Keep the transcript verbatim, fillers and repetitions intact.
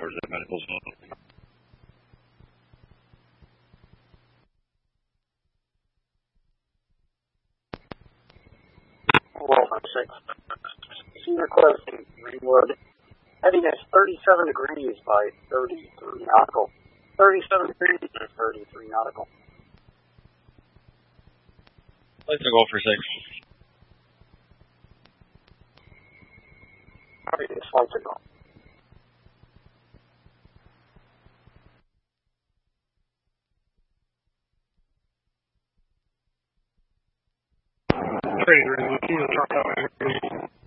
hours at medical zone. Well, six. Senior Crescent, Greenwood. Heading is thirty-seven degrees by thirty-three nautical. thirty-seven degrees by thirty-three nautical. I'd like to go for six. Alright, it's flight to go. Trade, we're going to drop out.